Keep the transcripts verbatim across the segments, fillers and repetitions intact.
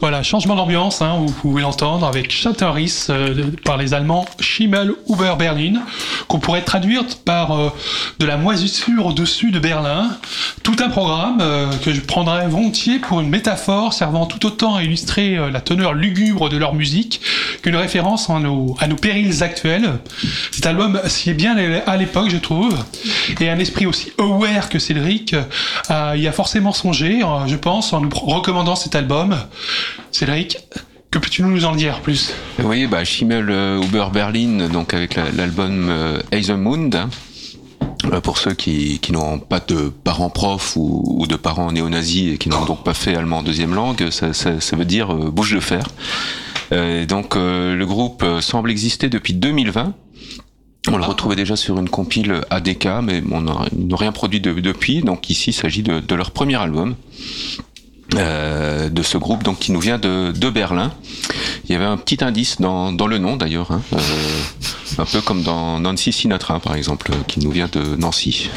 Voilà, changement d'ambiance, hein, vous pouvez l'entendre avec Schattenriss euh, par les Allemands Schimmel über Berlin, qu'on pourrait traduire par euh, de la moisissure au-dessus de Berlin. Tout un programme euh, que je prendrais volontiers pour une métaphore servant tout autant à illustrer euh, la teneur lugubre de leur musique qu'une référence à nos, à nos périls actuels. Cet album s'y est bien à l'époque, je trouve, et un esprit aussi aware que Cédric euh, y a forcément songé, euh, je pense, en nous recommandant cet album. Cédric, que peux-tu nous en dire plus ? Oui, bah, Schimmel euh, über Berlin, donc avec la, l'album euh, Eisenmund, hein, euh, pour ceux qui, qui n'ont pas de parents profs ou, ou de parents néo-nazis et qui n'ont donc pas fait allemand en deuxième langue, ça, ça, ça veut dire euh, bouche de fer. Euh, donc euh, le groupe euh, semble exister depuis deux mille vingt. On le retrouvait déjà sur une compile A D K, mais on n'a rien produit de, depuis. Donc ici, il s'agit de, de leur premier album. Euh, de ce groupe donc qui nous vient de, de Berlin. Il y avait un petit indice dans, dans le nom d'ailleurs, hein, euh, un peu comme dans Nancy Sinatra par exemple, qui nous vient de Nancy.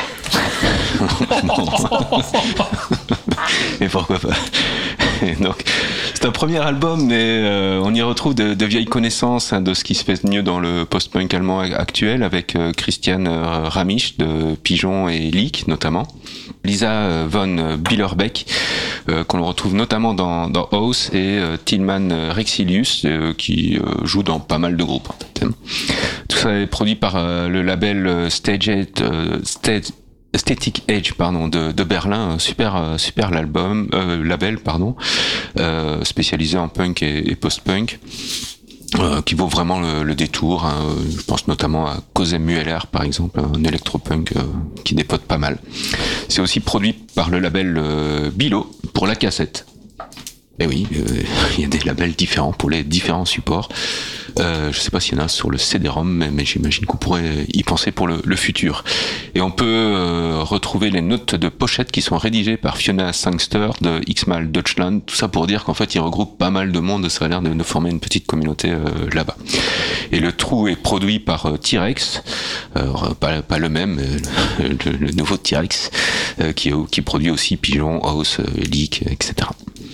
Et pourquoi pas. Donc, c'est un premier album, mais euh, on y retrouve de, de vieilles connaissances, hein, de ce qui se fait mieux dans le post-punk allemand actuel, avec euh, Christian euh, Ramisch de Pigeon et Leak notamment, Lisa euh, von Billerbeck, euh, qu'on retrouve notamment dans, dans House, et euh, Tilman Rexilius, euh, qui euh, joue dans pas mal de groupes en fait. Tout ça est produit par euh, le label Stage eight, euh, Stage Static Age, pardon, de, de Berlin, super, super l'album, euh, label, pardon, euh, spécialisé en punk et, et post-punk, euh, qui vaut vraiment le, le détour. Hein. Je pense notamment à Cosem Mueller, par exemple, un électropunk euh, qui dépote pas mal. C'est aussi produit par le label euh, Bilo pour la cassette. Et oui, il euh, y a des labels différents pour les différents supports. Euh, je sais pas s'il y en a sur le C D-ROM, mais, mais j'imagine qu'on pourrait y penser pour le, le futur. Et on peut euh, retrouver les notes de pochette qui sont rédigées par Fiona Sangster de X-Mal Deutschland. Tout ça pour dire qu'en fait, ils regroupent pas mal de monde. Ça a l'air de, de former une petite communauté euh, là-bas. Et le trou est produit par euh, T-Rex, euh, pas, pas le même, euh, le, le nouveau T-Rex, euh, qui, qui produit aussi Pigeon, House, euh, Leak, et cetera.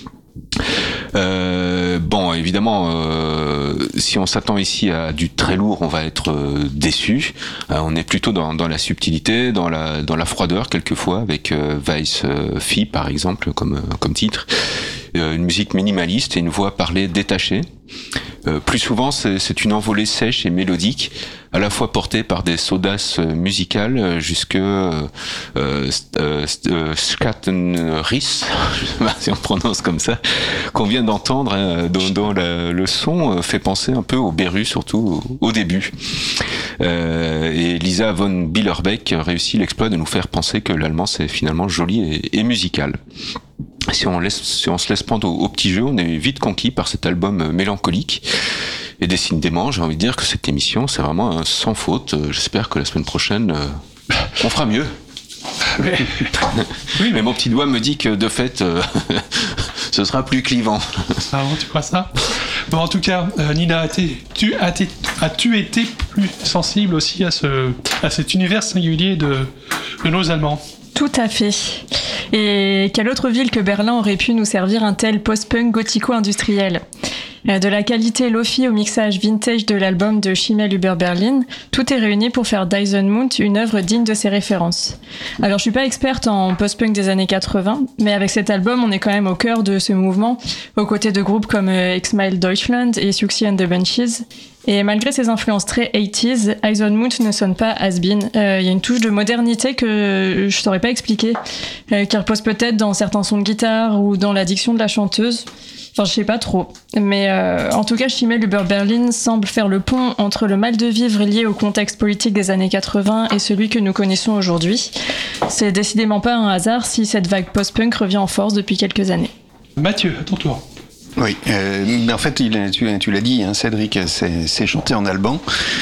Euh, bon, évidemment, euh, si on s'attend ici à du très lourd, on va être euh, déçu. Euh, on est plutôt dans, dans la subtilité, dans la, dans la froideur quelquefois, avec euh, Vice euh, Fille par exemple comme, comme titre. Euh, une musique minimaliste et une voix parlée détachée. Euh, plus souvent, c'est, c'est une envolée sèche et mélodique, à la fois portée par des audaces musicales jusque euh, euh, euh, Schattenriss, je sais pas si on prononce comme ça, qu'on vient d'entendre, hein, dont, dont la, le son fait penser un peu au Beru, surtout au, au début. Euh, et Lisa von Billerbeck réussit l'exploit de nous faire penser que l'allemand c'est finalement joli et, et musical. Si on, laisse, si on se laisse prendre au, au petit jeu, on est vite conquis par cet album mélancolique. Et décidément, j'ai envie de dire que cette émission, c'est vraiment un sans faute. J'espère que la semaine prochaine, euh, on fera mieux. Mais, oui, mais mon petit doigt me dit que de fait, euh, ce sera plus clivant. Ah bon, tu crois ça ? Bon, en tout cas, euh, Nina, as-tu, tu, as-tu, as-tu été plus sensible aussi à, ce, à cet univers singulier de, de nos Allemands ? Tout à fait. Et quelle autre ville que Berlin aurait pu nous servir un tel post-punk gothico-industriel ? De la qualité lo-fi au mixage vintage de l'album de Schimmel über Berlin, tout est réuni pour faire d'Eisenmund une œuvre digne de ses références. Alors je suis pas experte en post-punk des années quatre-vingts, mais avec cet album on est quand même au cœur de ce mouvement, aux côtés de groupes comme X-Mile Deutschland et Siouxsie and the Banshees. Et malgré ses influences très eighties, Eisenmund ne sonne pas has-been. Il euh, y a une touche de modernité que je saurais pas expliquer, euh, qui repose peut-être dans certains sons de guitare ou dans la diction de la chanteuse. Enfin, je sais pas trop. Mais euh, en tout cas, Schimmel über Berlin semble faire le pont entre le mal de vivre lié au contexte politique des années quatre-vingts et celui que nous connaissons aujourd'hui. C'est décidément pas un hasard si cette vague post-punk revient en force depuis quelques années. Mathieu, à ton tour. Oui, euh, mais en fait, il, tu, tu l'as dit, hein, Cédric, c'est, c'est chanté en allemand.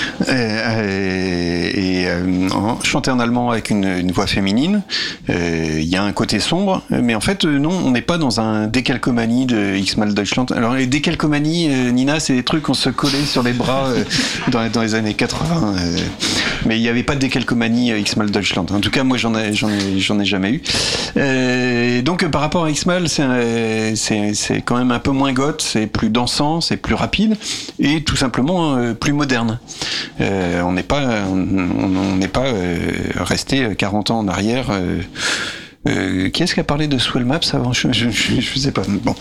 Euh, et euh, chanté en allemand avec une, une voix féminine. Il euh, y a un côté sombre, mais en fait, non, on n'est pas dans un décalcomanie de X-Mal Deutschland. Alors, les décalcomanies, euh, Nina, c'est des trucs qu'on se collait sur les bras euh, dans, dans les années quatre-vingts. Euh, mais il n'y avait pas de décalcomanie euh, X-Mal Deutschland. En tout cas, moi, j'en ai, j'en ai, j'en ai jamais eu. Euh, donc, par rapport à X-Mal, c'est, c'est, c'est quand même un peu moins moins goth, c'est plus dansant, c'est plus rapide et tout simplement euh, plus moderne. Euh, on n'est pas, on n'est pas euh, resté quarante ans en arrière. Euh, Euh, qui est-ce qui a parlé de Swell Maps avant? Je, je, je, je sais pas. Bon.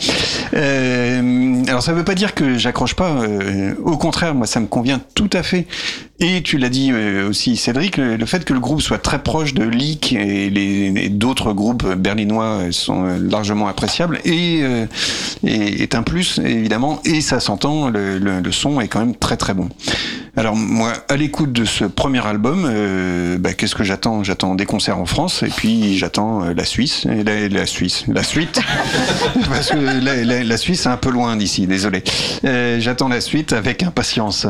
Euh, alors ça veut pas dire que j'accroche pas. Euh, au contraire, moi ça me convient tout à fait. Et tu l'as dit euh, aussi, Cédric, le, le fait que le groupe soit très proche de Leak et, les, et d'autres groupes berlinois sont largement appréciables et, euh, et est un plus évidemment. Et ça s'entend. Le, le, le son est quand même très très bon. Alors moi, à l'écoute de ce premier album, euh, bah, qu'est-ce que j'attends? J'attends des concerts en France et puis j'attends euh, la Suisse, et la, la Suisse, la suite, parce que la, la, la Suisse c'est un peu loin d'ici, désolé. Euh, j'attends la suite avec impatience.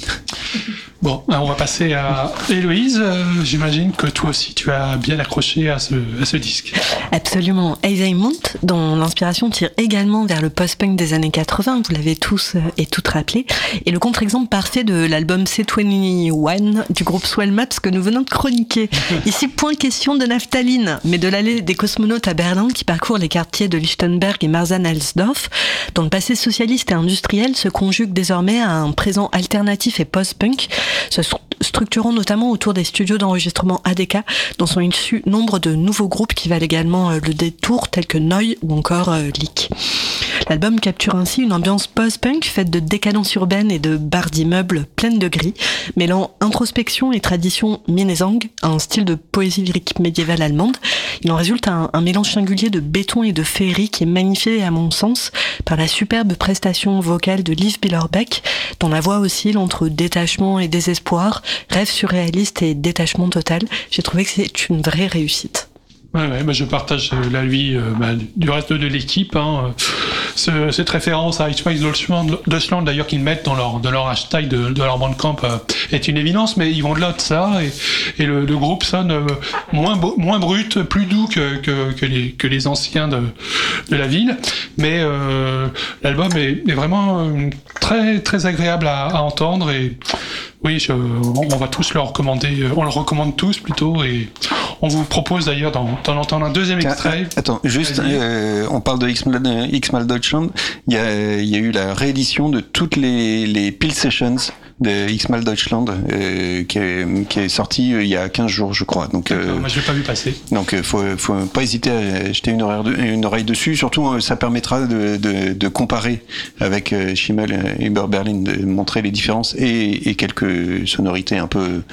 Bon, on va passer à Héloïse. Euh, j'imagine que toi aussi, tu as bien accroché à ce, à ce disque. Absolument. Exeimont, dont l'inspiration tire également vers le post-punk des années quatre-vingts, vous l'avez tous et toutes rappelé, est le contre-exemple parfait de l'album C vingt et un du groupe Swell Maps que nous venons de chroniquer. Ici, point question de naphtaline, mais de l'allée des cosmonautes à Berlin qui parcourt les quartiers de Lichtenberg et Marzahn-Hellersdorf, dont le passé socialiste et industriel se conjugue désormais à un présent alternatif et post-punk, se structurant notamment autour des studios d'enregistrement A D K, dont sont issus nombre de nouveaux groupes qui valent également le détour, tels que Neu ou encore euh, Leak. L'album capture ainsi une ambiance post-punk faite de décadence urbaine et de barres d'immeubles pleines de gris, mêlant introspection et tradition minnesang, un style de poésie lyrique médiévale allemande. Il en résulte un, un mélange singulier de béton et de féerie qui est magnifié à mon sens par la superbe prestation vocale de Liv Billerbeck, dont la voix oscille entre détachement et désespoir, rêve surréaliste et détachement total. J'ai trouvé que c'est une vraie réussite. Ouais, ouais, bah je partage l'avis euh, bah, du reste de l'équipe. Hein. Ce, cette référence à Hitchcock Deutschland, d'ailleurs, qu'ils mettent dans leur, dans leur hashtag de, de leur bandcamp, euh, est une évidence, mais ils vont de-delà de ça, et, et le, le groupe sonne euh, moins, moins brut, plus doux que, que, que, les, que les anciens de, de la ville, mais euh, l'album est, est vraiment euh, très, très agréable à, à entendre, et oui, je, on va tous le recommander, on le recommande tous plutôt, et on vous propose d'ailleurs d'en, d'en entendre un deuxième extrait. Attends, juste, euh, on parle de X-Mal Deutschland, il y a, il y a eu la réédition de toutes les, les Peel Sessions de X-Mal Deutschland euh, qui, est, qui est sorti euh, il y a quinze jours, je crois. Donc, euh, moi, je l'ai pas vu passer. Donc, euh, faut, faut pas hésiter à jeter une oreille, de, une oreille dessus. Surtout, euh, ça permettra de, de, de comparer avec euh, Schimmel et Uber Berlin, de montrer les différences et, et quelques sonorités un peu...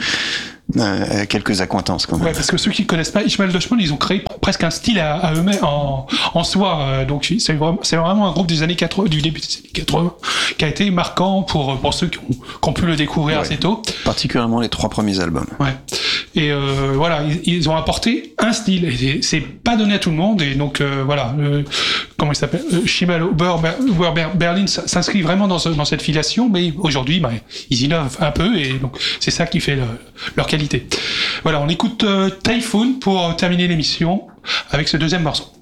Euh, quelques accointances quand même. Ouais, parce que ceux qui connaissent pas X-Mal Deutschland, ils ont créé presque un style à, à eux-mêmes en, en soi. Euh, donc c'est vraiment, c'est vraiment un groupe des années quatre-vingts, du début des années quatre-vingts, qui a été marquant pour pour ceux qui ont, qui ont pu le découvrir ouais. assez tôt. Particulièrement les trois premiers albums. Ouais. Et euh, voilà, ils, ils ont apporté un style. Et c'est, c'est pas donné à tout le monde. Et donc euh, voilà, euh, comment il s'appelle, euh, Schimmel Uber, Uber Berlin s'inscrit vraiment dans, ce, dans cette filiation, mais aujourd'hui, bah, ils innovent un peu, et donc c'est ça qui fait le, leur qualité. Voilà, on écoute euh, Typhoon pour terminer l'émission avec ce deuxième morceau.